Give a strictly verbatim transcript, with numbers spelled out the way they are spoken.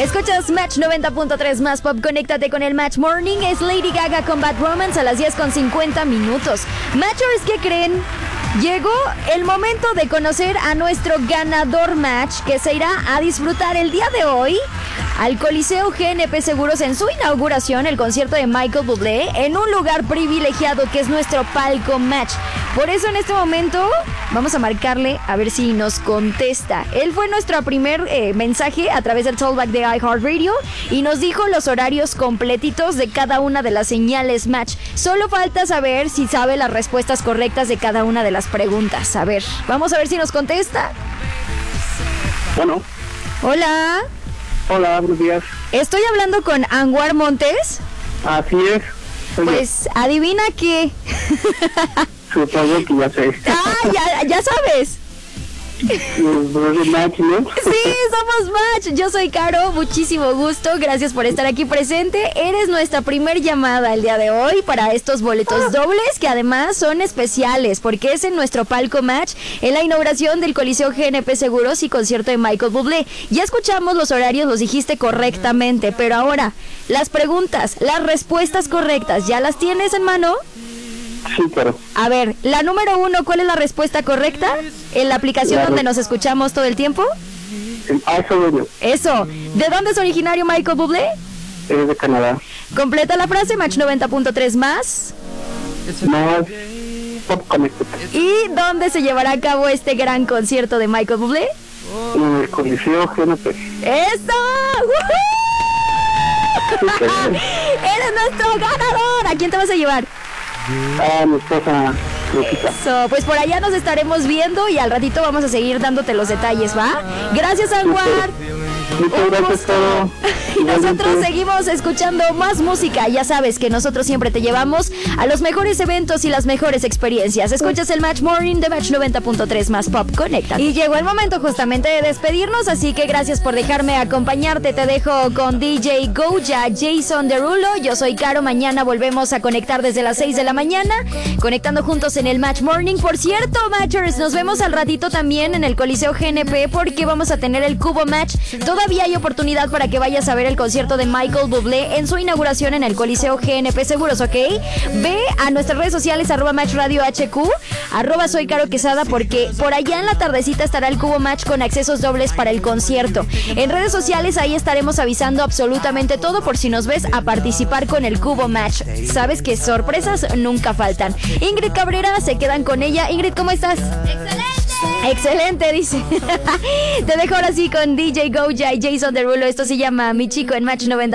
Escuchas Match noventa punto tres más pop. Conéctate con el Match Morning. Es Lady Gaga con Bad Romance a las diez con cincuenta minutos. Matchers, ¿qué creen? Llegó el momento de conocer a nuestro ganador Match, que se irá a disfrutar el día de hoy al Coliseo G N P Seguros en su inauguración, el concierto de Michael Bublé, en un lugar privilegiado que es nuestro palco Match. Por eso en este momento vamos a marcarle a ver si nos contesta. Él fue nuestro primer eh, mensaje a través del Talkback de iHeartRadio y nos dijo los horarios completitos de cada una de las señales Match. Solo falta saber si sabe las respuestas correctas de cada una de las preguntas. A ver, vamos a ver si nos contesta. Bueno. Hola. Hola, buenos días. Estoy hablando con Anwar Montes. Así es. Pues, adivina qué. Supongo que ya sé. Ah, ya, ya sabes. Match, ¿no? Sí, somos Match. Yo soy Caro, muchísimo gusto. Gracias por estar aquí presente. Eres nuestra primer llamada el día de hoy para estos boletos dobles, que además son especiales porque es en nuestro palco Match, en la inauguración del Coliseo G N P Seguros y concierto de Michael Bublé. Ya escuchamos los horarios, los dijiste correctamente, pero ahora, las preguntas, las respuestas correctas, ¿ya las tienes en mano? Sí, claro. A ver, la número uno, ¿cuál es la respuesta correcta? ¿En la aplicación claro. donde nos escuchamos todo el tiempo? iHeartRadio. Eso. ¿De dónde es originario Michael Bublé? Es de Canadá. Completa la frase, Match noventa punto tres más. Más Pop Connected. ¿Y dónde se llevará a cabo este gran concierto de Michael Bublé? En el Coliseo G N P. ¡Eso! ¡Woohoo! ¡Eres nuestro ganador! ¿A quién te vas a llevar? A mi esposa Lucita. Eso, pues por allá nos estaremos viendo y al ratito vamos a seguir dándote los detalles, ¿va? Gracias, Anwar. Muchas gracias, todo. Y nosotros seguimos escuchando más música. Ya sabes que nosotros siempre te llevamos a los mejores eventos y las mejores experiencias. Escuchas el Match Morning de Match noventa punto tres más Pop. Conecta. Y llegó el momento justamente de despedirnos, así que gracias por dejarme acompañarte. Te dejo con D J Goya, Jason Derulo. Yo soy Caro. Mañana volvemos a conectar desde las seis de la mañana, conectando juntos en el Match Morning. Por cierto, Matchers, nos vemos al ratito también en el Coliseo G N P porque vamos a tener el Cubo Match. Todavía hay oportunidad para que vayas a ver el concierto de Michael Bublé en su inauguración en el Coliseo G N P Seguros, ¿ok? Ve a nuestras redes sociales, arroba Match Radio H Q, arroba Soy Caro Quesada, porque por allá en la tardecita estará el Cubo Match con accesos dobles para el concierto. En redes sociales ahí estaremos avisando absolutamente todo por si nos ves a participar con el Cubo Match. Sabes que sorpresas nunca faltan. Ingrid Cabrera, se quedan con ella. Ingrid, ¿cómo estás? ¡Excelente! Excelente, dice. Te dejo ahora sí con D J Goya y Jason Derulo. Esto se llama Mi Chico en Match noventa.